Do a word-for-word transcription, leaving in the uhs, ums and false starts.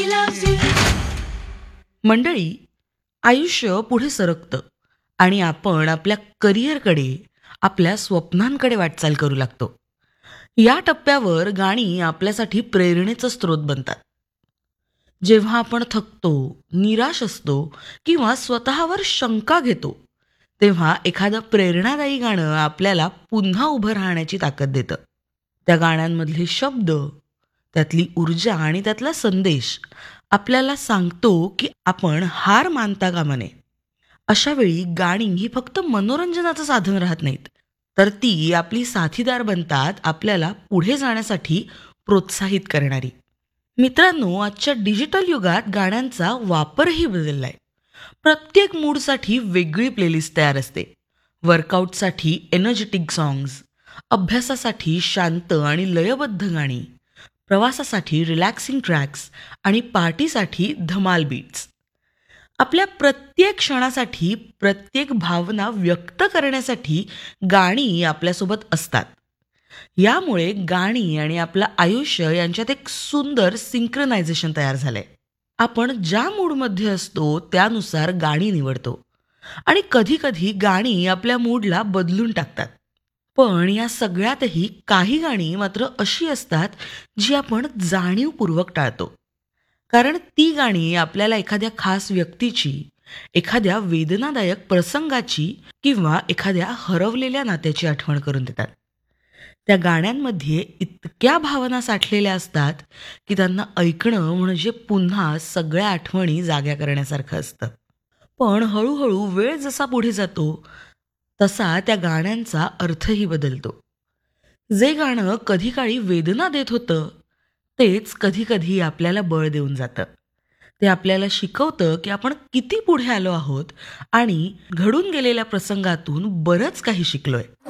मंडळी, आयुष्य पुढे सरकतं आणि आपण आपल्या करिअरकडे, आपल्या स्वप्नांकडे वाटचाल करू लागतो. या टप्प्यावर गाणी आपल्यासाठी प्रेरणेचं स्रोत बनतात. जेव्हा आपण थकतो, निराश असतो किंवा स्वतःवर शंका घेतो, तेव्हा एखादं प्रेरणादायी गाणं आपल्याला पुन्हा उभं राहण्याची ताकद देतं. त्या गाण्यांमधले शब्द, त्यातली ऊर्जा आणि त्यातला संदेश आपल्याला सांगतो की आपण हार मानता कामा नये. अशा वेळी गाणी ही फक्त मनोरंजनाचं साधन राहत नाहीत, तर ती आपली साथीदार बनतात, आपल्याला पुढे जाण्यासाठी प्रोत्साहित करणारी. मित्रांनो, आजच्या डिजिटल युगात गाण्यांचा वापरही बदललाय. प्रत्येक मूडसाठी वेगळी प्लेलिस्ट तयार असते. वर्कआउटसाठी एनर्जेटिक सॉंग्स, अभ्यासासाठी शांत आणि लयबद्ध गाणी, प्रवासासाठी रिलॅक्सिंग ट्रॅक्स आणि पार्टीसाठी धमाल बीट्स. आपल्या प्रत्येक क्षणासाठी, प्रत्येक भावना व्यक्त करण्यासाठी गाणी आपल्यासोबत असतात. यामुळे गाणी आणि आपलं आयुष्य यांच्यात एक सुंदर सिंक्रोनायझेशन तयार झालंय. आपण ज्या मूडमध्ये असतो त्यानुसार गाणी निवडतो आणि कधी-कधी गाणी आपल्या मूडला बदलून टाकतात. पण या सगळ्यातही काही गाणी मात्र अशी असतात जी आपण जाणीवपूर्वक टाळतो. कारण ती गाणी आपल्याला एखाद्या खास व्यक्तीची, एखाद्या वेदनादायक प्रसंगाची किंवा एखाद्या हरवलेल्या नात्याची आठवण करून देतात. त्या गाण्यांमध्ये इतक्या भावना साठलेल्या असतात की त्यांना ऐकणं म्हणजे पुन्हा सगळ्या आठवणी जाग्या करण्यासारखं असतं. पण हळूहळू वेळ जसा पुढे जातो तसा त्या गाण्यांचा अर्थही बदलतो. जे गाणं कधी काळी वेदना देत होतं तेच कधी कधी आपल्याला बळ देऊन जातं. ते आपल्याला शिकवतं की आपण किती पुढे आलो आहोत आणि घडून गेलेल्या प्रसंगातून बरंच काही शिकलोय.